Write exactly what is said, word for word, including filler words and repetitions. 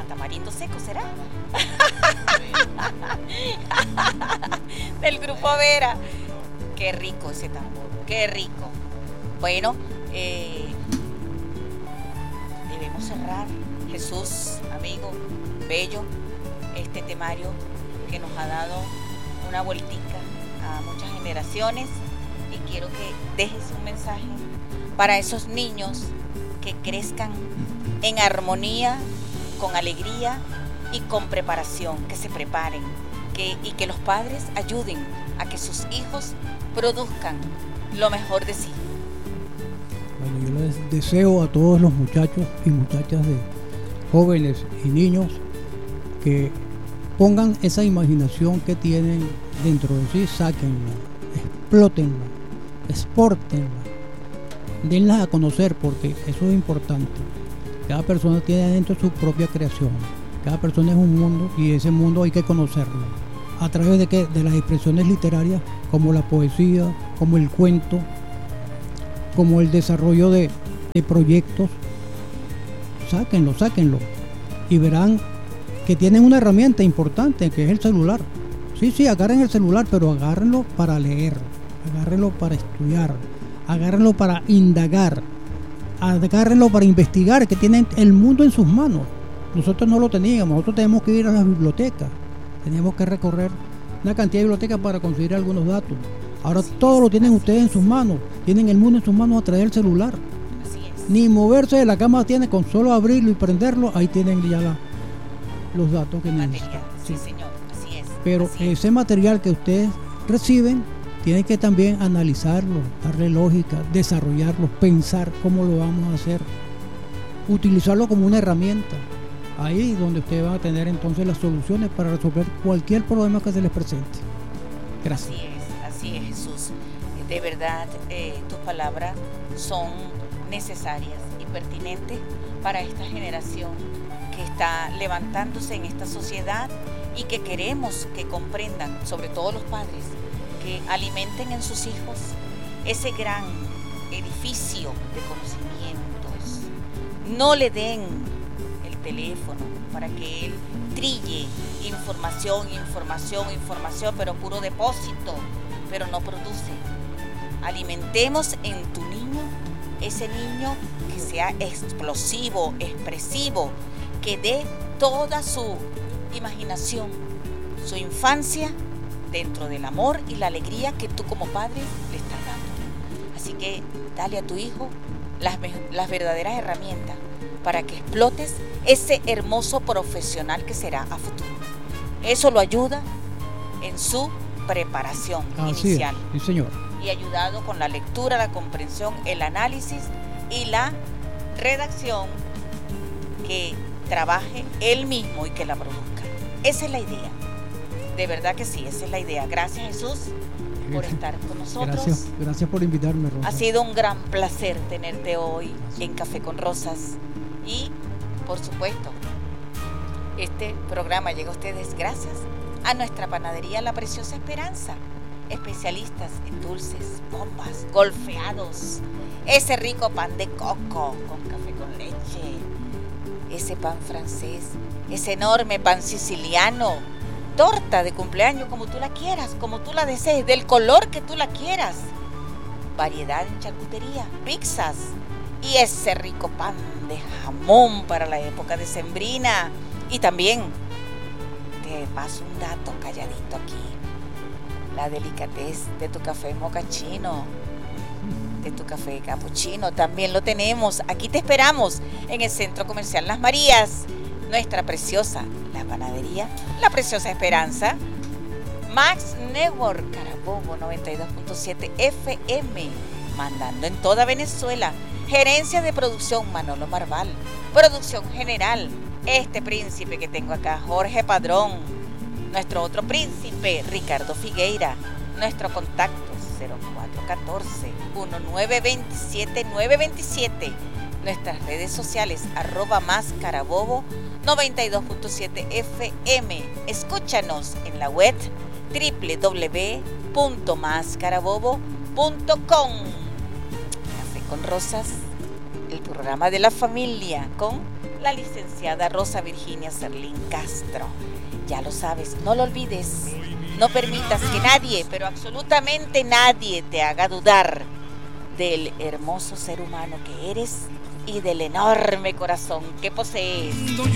llama? Tamarindo seco, ¿será? Del grupo Vera. Qué rico ese tambor, qué rico. Bueno, eh, debemos cerrar, Jesús, amigo, bello, este temario que nos ha dado una vueltica a muchas generaciones, y quiero que dejes un mensaje para esos niños que crezcan en armonía, con alegría y con preparación, que se preparen, que, y que los padres ayuden a que sus hijos produzcan lo mejor de sí. Bueno, yo les deseo a todos los muchachos y muchachas, de jóvenes y niños, que pongan esa imaginación que tienen dentro de sí, sáquenla, explótenla, exportenla, denla a conocer, porque eso es importante. Cada persona tiene adentro su propia creación, cada persona es un mundo, y ese mundo hay que conocerlo. ¿A través de qué? De las expresiones literarias, como la poesía, como el cuento, como el desarrollo de, de proyectos. Sáquenlo, sáquenlo, y verán que tienen una herramienta importante, que es el celular. Sí, sí, agarren el celular, pero agárrenlo para leer, agárrenlo para estudiar, agárrenlo para indagar, agárrenlo para investigar, que tienen el mundo en sus manos. Nosotros no lo teníamos, nosotros tenemos que ir a las bibliotecas, teníamos que recorrer una cantidad de bibliotecas para conseguir algunos datos. Ahora todo lo tienen ustedes en sus manos, tienen el mundo en sus manos a través del celular. Así es. Ni moverse de la cama tiene, con solo abrirlo y prenderlo, ahí tienen ya la, los datos que necesitan. Material, sí, señor, así es. Pero así es. ese material que ustedes reciben, tienen que también analizarlo, darle lógica, desarrollarlo, pensar cómo lo vamos a hacer, utilizarlo como una herramienta. Ahí es donde ustedes van a tener entonces las soluciones para resolver cualquier problema que se les presente. Gracias. Así es, así es, Jesús. De verdad, eh, tus palabras son necesarias y pertinentes para esta generación que está levantándose en esta sociedad, y que queremos que comprendan, sobre todo los padres, que alimenten en sus hijos ese gran edificio de conocimientos. No le den el teléfono para que él trille información, información, información, pero puro depósito, pero no produce. Alimentemos en tu niño ese niño que sea explosivo, expresivo, que dé toda su imaginación, su infancia, dentro del amor y la alegría que tú como padre le estás dando. Así que dale a tu hijo las, las verdaderas herramientas para que explotes ese hermoso profesional que será a futuro. Eso lo ayuda en su preparación Así inicial. Es, sí, señor. Y ayudado con la lectura, la comprensión, el análisis y la redacción, que trabaje él mismo y que la produzca. Esa es la idea. De verdad que sí, esa es la idea. Gracias, Jesús, por estar con nosotros. Gracias, gracias por invitarme, Rosa. Ha sido un gran placer tenerte hoy en Café con Rosas. Y, por supuesto, este programa llega a ustedes gracias a nuestra panadería La Preciosa Esperanza. Especialistas en dulces, bombas, golfeados, ese rico pan de coco con café con leche, ese pan francés, ese enorme pan siciliano, torta de cumpleaños como tú la quieras, como tú la desees, del color que tú la quieras, variedad en charcutería, pizzas y ese rico pan de jamón para la época decembrina. Y también te paso un dato calladito aquí: la delicatez de tu café mocachino, de tu café capuchino, también lo tenemos. Aquí te esperamos en el Centro Comercial Las Marías. Nuestra preciosa, la panadería La Preciosa Esperanza. Max Network Carabobo noventa y dos punto siete F M, mandando en toda Venezuela. Gerencia de producción Manolo Marval. Producción general, este príncipe que tengo acá, Jorge Padrón. Nuestro otro príncipe, Ricardo Figueira. Nuestro contacto, cero cuatro uno cuatro, uno nueve dos siete, nueve dos siete. Nuestras redes sociales, arroba más carabobo noventa y dos punto siete F M. Escúchanos en la web doble u doble u doble u punto más carabobo punto com. Café con Rosas, el programa de la familia con la licenciada Rosa Virginia Serlín Castro. Ya lo sabes, no lo olvides. No permitas que nadie, pero absolutamente nadie, te haga dudar del hermoso ser humano que eres y del enorme corazón que posees.